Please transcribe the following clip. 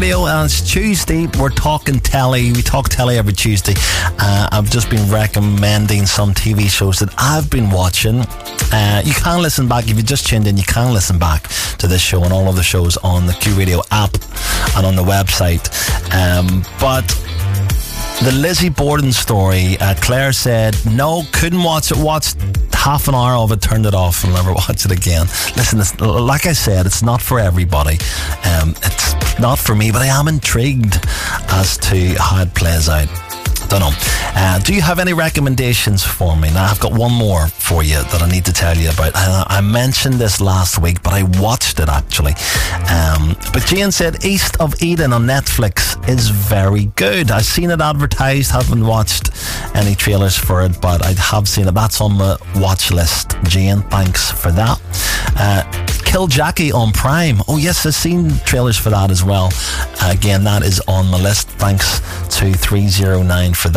And it's Tuesday. We're talking telly. We talk telly every Tuesday. I've just been recommending some TV shows that I've been watching. You can listen back if you just tuned in. You can listen back to this show and all of the shows on the Q Radio app and on the website. But the Lizzie Borden story, Claire said no, couldn't watch it. Watched half an hour of it, turned it off, and never watched it again. Listen, like I said, it's not for everybody. It's not for me, but I am intrigued as to how it plays out. Don't know. Do you have any recommendations for me? Now, I've got one more for you that I need to tell you about. I mentioned this last week, but I watched it actually. But Jane said East of Eden on Netflix is very good. I've seen it advertised, haven't watched any trailers for it, but I have seen it. That's on my watch list. Jane, thanks for that. Kill Jackie on Prime. Oh yes, I've seen trailers for that as well. Again, that is on my list. Thanks to 309 for that.